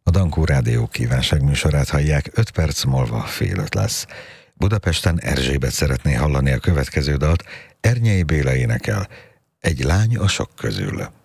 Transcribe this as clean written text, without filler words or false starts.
A Dankó Rádió kívánságműsorát hallják, 5 perc múlva fél 5 lesz. Budapesten Erzsébet szeretné hallani a következő dalt, Ernyei Béla énekel, Egy lány a sok közül.